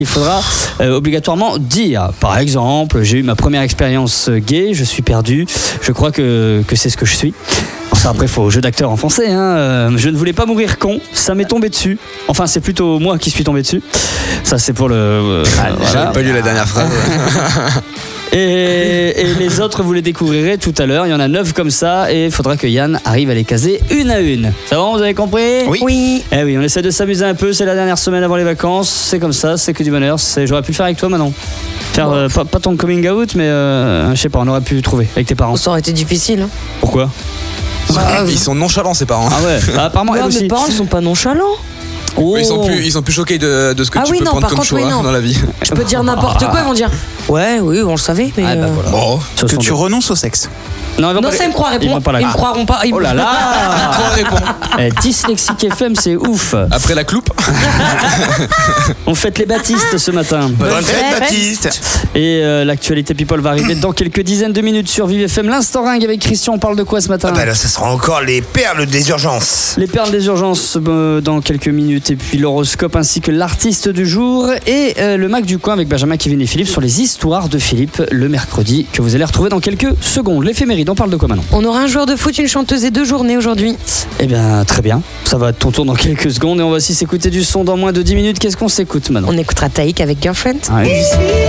Il faudra obligatoirement dire, par exemple, j'ai eu ma première expérience gay, je suis perdu, je crois que c'est ce que je suis. Ça, après, il faut jeu d'acteur en français. Je ne voulais pas mourir con, ça m'est tombé dessus. Enfin, c'est plutôt moi qui suis tombé dessus. Ça, c'est pour le... J'avais pas lu la dernière phrase. Et les autres, vous les découvrirez tout à l'heure. Il y en a 9 comme ça et il faudra que Yann arrive à les caser une à une. Ça va, vous avez compris ? Oui. Eh oui, on essaie de s'amuser un peu. C'est la dernière semaine avant les vacances. C'est comme ça, c'est que du bonheur. J'aurais pu le faire avec toi, Manon. Faire pas ton coming out, mais je sais pas, on aurait pu trouver avec tes parents. Ça aurait été difficile. Pourquoi ? Ils sont nonchalants, ces parents. Ah ouais, apparemment elle aussi. Mes parents, ils sont pas nonchalants. Oh. Ils sont plus choqués de ce que tu peux prendre comme choix dans la vie. Je peux dire n'importe quoi, ils vont dire ouais, oui, on le savait, mais. Voilà. Bon. Que tu renonces au sexe. Non, Ça, ils me croiront. Ils me croiront pas. Oh là là. Dyslexique FM, c'est ouf. Après la cloupe. On fête les Baptistes ce matin. Bonne fête, Baptiste. Et l'actualité People va arriver dans quelques dizaines de minutes sur Vive FM. L'instant ringue avec Christian, on parle de quoi ce matin ? Là, ça sera encore les perles des urgences. Les perles des urgences dans quelques minutes. Et puis l'horoscope ainsi que l'artiste du jour. Et le Mac du coin avec Benjamin, Kevin et Philippe sur les histoires de Philippe le mercredi que vous allez retrouver dans quelques secondes. L'éphéméride, on parle de quoi maintenant ? On aura un joueur de foot, une chanteuse et 2 journées aujourd'hui. Eh bien, très bien. Ça va être ton tour dans quelques secondes et on va aussi s'écouter du son dans moins de 10 minutes. Qu'est-ce qu'on s'écoute maintenant ? On écoutera Taïk avec Girlfriend. Ouais.